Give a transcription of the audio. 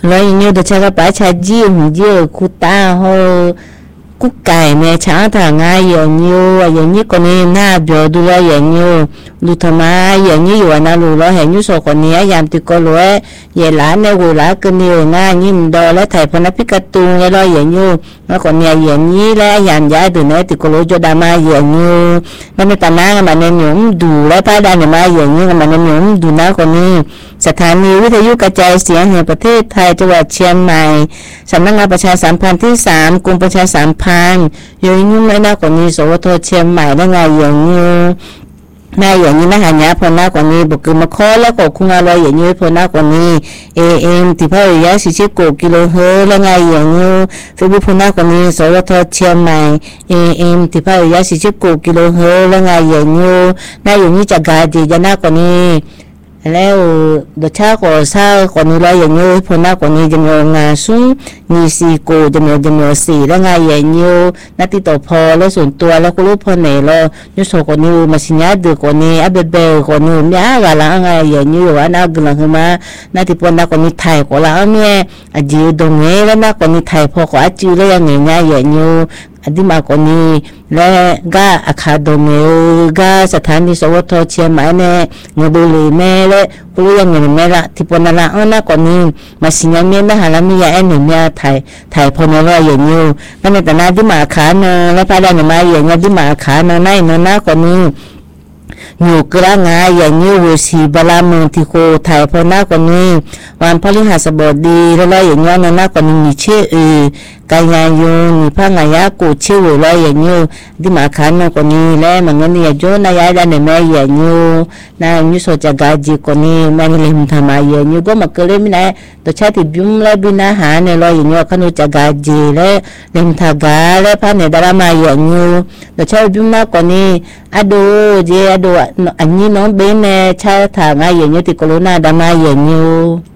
rồi như được cho bà cha gì nhiều cụ ta ho cú cải mẹ cháu thằng ai giờ như con em na biểu đu lo giờ như đu thầm ai giờ như vừa na lù lo hệ như số con này làm từ con lúa giờ lá nè vừa lá cơn nhiều na như đó lấy thầy phân áp cái tung cái lo giờ như nó còn nhà giờ như lấy làm giá từ nãy từ con lúa cho đam ai giờ như nó mới tàn na mà nên nhúng đủ lấy phá đan mà giờ như mà nên nhúng đủ na con này สถานีวิทยุกระจายเสียงแห่งประเทศไทยจังหวัดเชียงใหม่สำนักงานประชาสัมพันธ์ที่3กรมประชาสัมพันธ์อยู่ยุ่งในหน้ากว่านี้สวทเชียงใหม่ได้ไงอย่างนี้นายอย่างนี้นะหายาพนักกว่านี้บุกมาข้อแล้วก็คุงอะไรอย่างนี้พนักกว่านี้ AM ที่พยา40กิโลเฮิรตซ์แล้วไงอย่างนี้เฟซบุ๊กพนักกว่านี้สวทเชียงใหม่ AM ที่พยา40กิโลเฮิรตซ์แล้วไงอย่างนี้นายอย่างนี้จะกาดีจะน่ากว่านี้แล้วเดี๋ยวช้าก็เศร้าคนนี้เลยอย่างนี้พนักคนนี้จะมีงานสูงมี4โกจะมี4แล้วไงอย่างนี้นัดติดต่อพอแล้วส่วนตัวแล้วก็รู้พอไหนแล้วยุโสคนนี้มาสิญญาดือคนนี้อับเบลคนนี้เนี่ยอะไรไงอย่างนี้ว่านักกำลังมานัดติดพนักคนนี้ไทยก็แล้วเนี่ยอาจีตรงนี้แล้วนักคนนี้ไทยพอก็อาจีเลยอย่างนี้อย่างนี้อดีมาคนนี้และก็อาคาดมีก็สถานีสวทเชียงใหม่เนี่ยเงินบุหรี่แม่และปลุกยังเงินแม่ละที่ปนละนักคนนี้มาสิญญาเมียนะฮะแล้วมีอย่างนี้เนี่ยไทยพอเนี่ยอย่างนี้นั่นในแต่หน้าที่มาขาเนและพาได้เนี่ยมาอย่างนี้ที่มาขาเนในนักคนนี้อยู่กลางงานอย่างนี้วิสีบาลาเมืองที่โคไทยพอนักคนนี้วันพฤหัสบดีแล้วอย่างนี้นักคนนี้มีชื่อการงานอยู่มีพงายากูชื่ออะไรอย่างนี้ที่มาขานคนนี้แล้วมันก็เนี่ยโจนายาได้เนี่ยแม่อย่างนี้นายมิโซจะกาจีคนนี้มันเลยมันทำมาอย่างนี้ก็มาเกลือไม่ได้ตัวชาติบิมแล้วบินาหาเนี่ยเราอย่างนี้ขนุจะกาจีแล้วเล่นทากาแล้วพาเนี่ยดารามาอย่างนี้ตัวชาติบิมมากคนนี้อดูเจอดูอันนี้น้องเบนเนี่ยชาติทางอย่างนี้ติดโควิดดามาอย่างนี้